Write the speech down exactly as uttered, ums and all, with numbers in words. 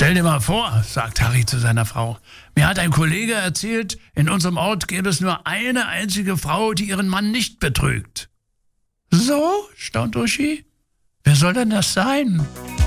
Stell dir mal vor, sagt Harry zu seiner Frau, mir hat ein Kollege erzählt, in unserem Ort gäbe es nur eine einzige Frau, die ihren Mann nicht betrügt. So, staunt Uschi. Wer soll denn das sein?